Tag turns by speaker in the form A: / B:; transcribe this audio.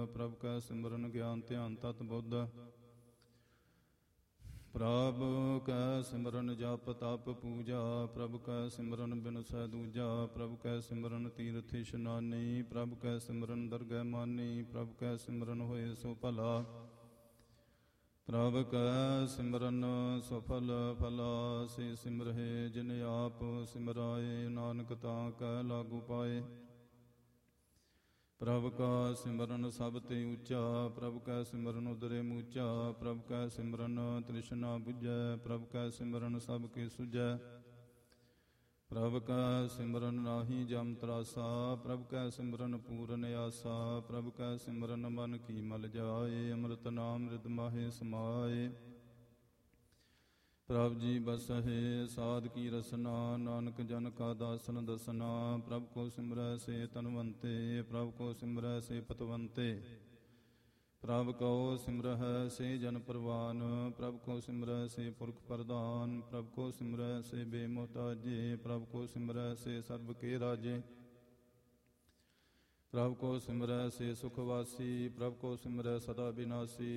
A: ਪ੍ਰਭ ਕੈ ਸਿਮਰਨ ਗਿਆਨ ਧਿਆਨ ਤਤ ਬੁੱਧ। ਪ੍ਰਭ ਕੈ ਸਿਮਰਨ ਜਪ ਤਪ ਪੂਜਾ, ਪ੍ਰਭ ਕੈ ਸਿਮਰਨ ਬਿਨਸੈ ਦੂਜਾ। ਪ੍ਰਭ ਕੈ ਸਿਮਰਨ ਤੀਰਥ ਇਸ਼ਨਾਨੀ, ਪ੍ਰਭ ਕੈ ਸਿਮਰਨ ਦਰਗਹਿ ਮਾਨੀ। ਪ੍ਰਭ ਕੈ ਸਿਮਰਨ ਹੋਏ ਸੋ ਭਲਾ, ਪ੍ਰਭ ਕੈ ਸਿਮਰਨ ਸਫਲ ਫਲਾ। ਸੇ ਸਿਮਰਹਿ ਜਿਨ ਆਪ ਸਿਮਰਾਏ, ਨਾਨਕ ਤਾਂ ਕੈ ਲਾਗੂ ਪਾਏ। ਪ੍ਰਭ ਕਾ ਸਿਮਰਨ ਸਭ ਤੇ ਉੱਚਾ, ਪ੍ਰਭ ਕੈ ਸਿਮਰਨ ਉਦਰੇ ਮੂਚਾ। ਪ੍ਰਭ ਕੈ ਸਿਮਰਨ ਤ੍ਰਿਸ਼ਨਾ ਬੁਝੈ, ਪ੍ਰਭ ਕੈ ਸਿਮਰਨ ਸਭ ਕੇ ਸੁਝੈ। ਪ੍ਰਭ ਕੈ ਸਿਮਰਨ ਨਾਹੀ ਜਮ ਤਰਾਸਾ, ਪ੍ਰਭ ਕੈ ਸਿਮਰਨ ਪੂਰਨ ਆਸਾ। ਪ੍ਰਭ ਕੈ ਸਿਮਰਨ ਮਨ ਕੀ ਮਲ ਜਾਏ, ਅੰਮ੍ਰਿਤ ਨਾਮ ਰਿਦ ਮਾਹੇ ਸਮਾਏ। ਪ੍ਰਭ ਜੀ ਬਸਹਿ ਸਾਧ ਕੀ ਰਸਨਾ, ਨਾਨਕ ਜਨ ਕਾ ਦਾਸਨ ਦਸਨਾ। ਪ੍ਰਭ ਕੋ ਸਿਮਰੈ ਸੇ ਤਨਵੰਤੇ, ਪ੍ਰਭ ਕੋ ਸਿਮਰੈ ਸੇ ਪਤਵੰਤੇ। ਪ੍ਰਭ ਕਉ ਸਿਮਰਹਿ ਸੇ ਜਨ ਪਰਵਾਨ, ਪ੍ਰਭ ਕੋ ਸਿਮਰੈ ਸੇ ਪੁਰਖ ਪ੍ਰਧਾਨ। ਪ੍ਰਭ ਕੋ ਸਿਮਰੈ ਸੇ ਬੇਮੁਹਤਾਜੇ, ਪ੍ਰਭ ਕੋ ਸਿਮਰੈ ਸੇ ਸਰਬ ਕੇ ਰਾਜੇ। ਪ੍ਰਭ ਕੋ ਸਿਮਰੈ ਸੇ ਸੁਖ ਵਾਸੀ, ਪ੍ਰਭ ਕੋ ਸਿਮਰੈ ਸਦਾ ਬਿਨਾਸੀ।